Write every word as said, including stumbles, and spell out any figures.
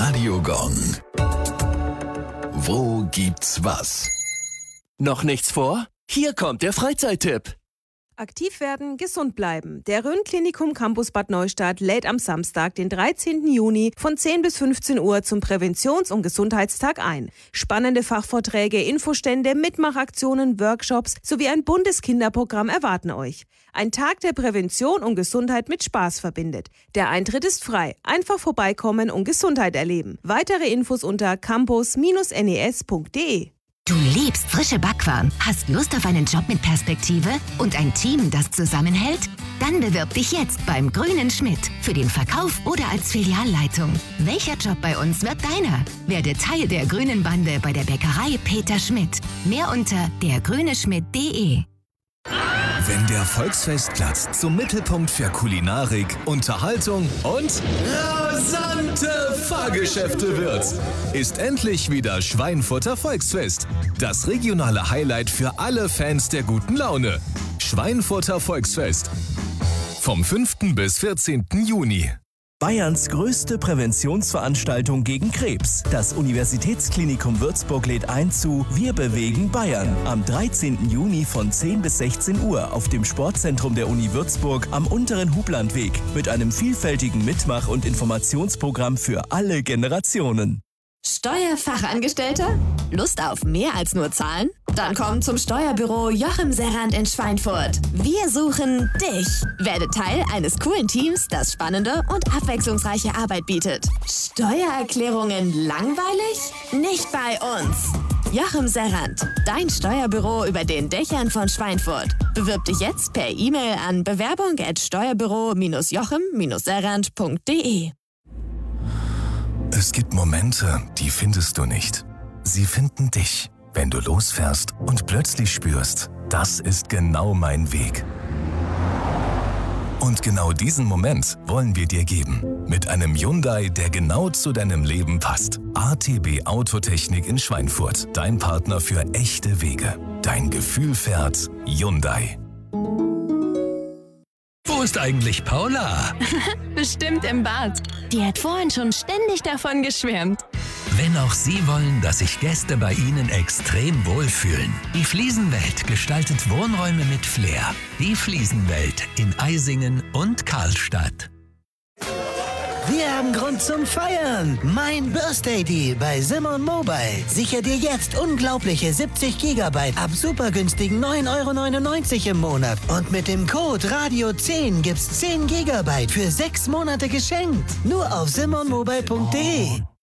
Radiogong. Wo gibt's was? Noch nichts vor? Hier kommt der Freizeittipp. Aktiv werden, gesund bleiben. Der Rhön-Klinikum Campus Bad Neustadt lädt am Samstag, den dreizehnten Juni von zehn bis fünfzehn Uhr zum Präventions- und Gesundheitstag ein. Spannende Fachvorträge, Infostände, Mitmachaktionen, Workshops sowie ein buntes Kinderprogramm erwarten euch. Ein Tag der Prävention und Gesundheit mit Spaß verbindet. Der Eintritt ist frei. Einfach vorbeikommen und Gesundheit erleben. Weitere Infos unter campus Bindestrich nes Punkt de. Du liebst frische Backwaren, hast Lust auf einen Job mit Perspektive und ein Team, das zusammenhält? Dann bewirb dich jetzt beim Grünen Schmidt für den Verkauf oder als Filialleitung. Welcher Job bei uns wird deiner? Werde Teil der grünen Bande bei der Bäckerei Peter Schmidt. Mehr unter der grüne schmidt punkt de. Wenn der Volksfestplatz zum Mittelpunkt für Kulinarik, Unterhaltung und rasante Fahrgeschäfte wird, ist endlich wieder Schweinfurter Volksfest. Das regionale Highlight für alle Fans der guten Laune. Schweinfurter Volksfest. Vom fünften bis vierzehnten Juni. Bayerns größte Präventionsveranstaltung gegen Krebs. Das Universitätsklinikum Würzburg lädt ein zu Wir bewegen Bayern am dreizehnten Juni von zehn bis sechzehn Uhr auf dem Sportzentrum der Uni Würzburg am unteren Hublandweg mit einem vielfältigen Mitmach- und Informationsprogramm für alle Generationen. Steuerfachangestellter? Lust auf mehr als nur Zahlen? Dann komm zum Steuerbüro Joachim Serrand in Schweinfurt. Wir suchen dich. Werde Teil eines coolen Teams, das spannende und abwechslungsreiche Arbeit bietet. Steuererklärungen langweilig? Nicht bei uns. Joachim Serrand, dein Steuerbüro über den Dächern von Schweinfurt. Bewirb dich jetzt per E-Mail an bewerbung at steuerbüro joachim serrand punkt de. Es gibt Momente, die findest du nicht. Sie finden dich, wenn du losfährst und plötzlich spürst, das ist genau mein Weg. Und genau diesen Moment wollen wir dir geben. Mit einem Hyundai, der genau zu deinem Leben passt. A T B Autotechnik in Schweinfurt. Dein Partner für echte Wege. Dein Gefühl fährt Hyundai. Wo ist eigentlich Paula? Bestimmt im Bad. Die hat vorhin schon ständig davon geschwärmt. Wenn auch Sie wollen, dass sich Gäste bei Ihnen extrem wohlfühlen. Die Fliesenwelt gestaltet Wohnräume mit Flair. Die Fliesenwelt in Eisingen und Karlstadt. Wir haben Grund zum Feiern. Mein Birthday Deal bei Simon Mobile. Sicher dir jetzt unglaubliche siebzig Gigabyte ab supergünstigen neun Euro neunundneunzig im Monat. Und mit dem Code Radio zehn gibt's zehn Gigabyte für sechs Monate geschenkt. Nur auf simon mobile punkt de.